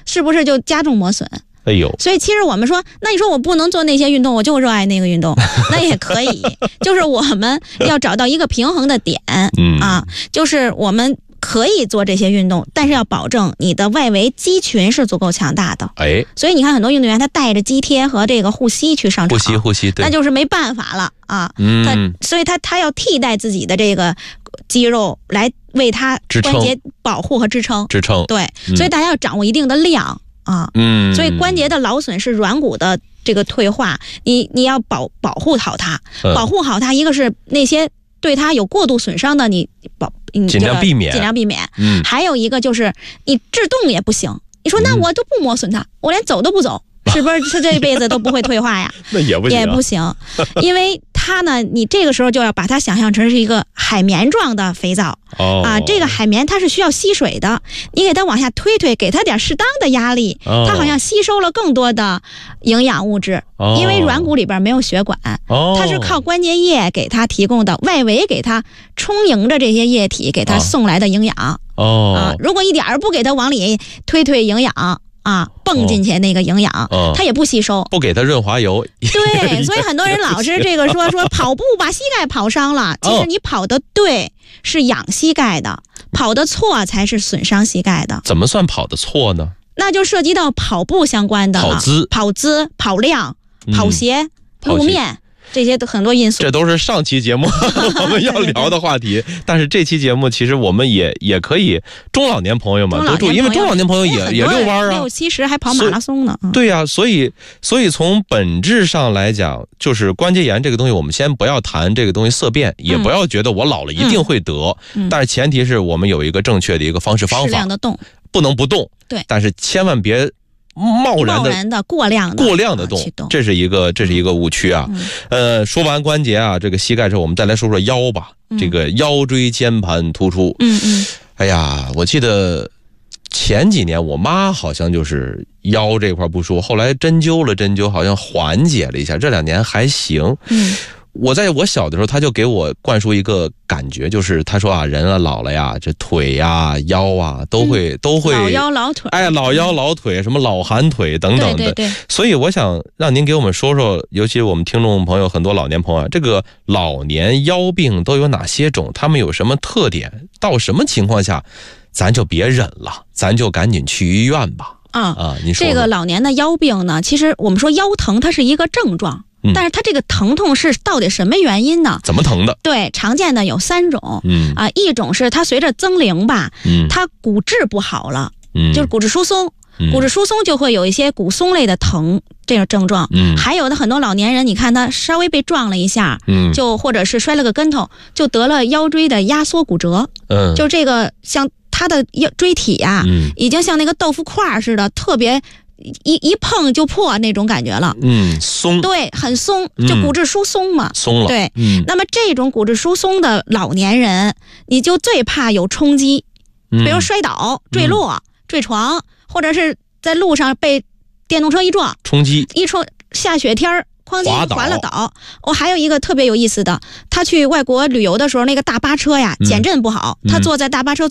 是不是就加重磨损？ 哎呦， 所以其实我们说，那你说我不能做那些运动，我就热爱那个运动，那也可以，就是我们要找到一个平衡的点，就是我们可以做这些运动，但是要保证你的外围肌群是足够强大的。 哎， 所以你看很多运动员他带着肌贴和这个护膝去上场， 护膝，对， 那就是没办法了啊。所以他要替代自己的这个肌肉来为他关节保护和支撑。对，所以大家要掌握一定的量。所以关节的劳损是软骨的这个退化，你要保护好它，保护好它。一个是那些对它有过度损伤的，你尽量避免。 还有一个就是你制动也不行。你说那我都不磨损它，我连走都不走，是不是他这辈子都不会退化呀？ 那也不行， 因为它呢，你这个时候就要把它想象成是一个海绵状的肥皂。这个海绵它是需要吸水的，你给它往下推，给它点适当的压力，它好像吸收了更多的营养物质。因为软骨里边没有血管，它是靠关节液给它提供的，外围给它充盈着这些液体给它送来的营养。如果一点不给它往里推营养蹦进去那个营养，它也不吸收， 不给它润滑油。 对，所以很多人老是这个说跑步把膝盖跑伤了，其实你跑得对是养膝盖的，跑得错才是损伤膝盖的。 怎么算跑得错呢？ 那就涉及到跑步相关的了，跑姿、跑量、跑鞋、路面。这些都很多因素， 这都是上期节目我们要聊的话题。但是这期节目其实我们也可以，中老年朋友们都注意，因为中老年朋友也遛弯啊 ，60、70还跑马拉松呢。 对呀，所以从本质上来讲，就是关节炎这个东西，我们先不要谈这个东西色变，也不要觉得我老了一定会得，但是前提是我们有一个正确的一个方式方法， 适量的动， 不能不动。 对， 但是千万别贸然的过量的动，这是一个误区啊。说完关节啊，这个膝盖之后，我们再来说说腰吧。这个腰椎间盘突出，哎呀，我记得前几年我妈好像就是腰这块不舒服，后来针灸了针灸，好像缓解了一下，这2年还行。我在我小的时候，他就给我灌输一个感觉，就是他说人老了呀，这腿呀、腰啊都会老腰老腿， 老腰老腿，什么老寒腿等等的。 对。 所以我想让您给我们说说，尤其我们听众朋友很多老年朋友，这个老年腰病都有哪些种？他们有什么特点？到什么情况下，咱就别忍了，咱就赶紧去医院吧。您说这个老年的腰病呢，其实我们说腰疼，它是一个症状。但是它这个疼痛是到底什么原因呢？ 怎么疼的？ 对，常见的有3种。一种是它随着增龄吧，它骨质不好了，就是骨质疏松，骨质疏松就会有一些骨松类的疼这个症状。还有的很多老年人，你看他稍微被撞了一下，就或者是摔了个跟头，就得了腰椎的压缩骨折。就这个像他的椎体呀，已经像那个豆腐块似的，特别。一碰就破那种感觉了， 松， 对，很松，就骨质疏松嘛， 松了， 对，那么这种骨质疏松的老年人，你就最怕有冲击，比如摔倒、坠落、坠床，或者是在路上被电动车一撞， 冲击， 下雪天哐叽滑了倒。还有一个特别有意思的，他去外国旅游的时候，那个大巴车呀，减震不好，他坐在大巴车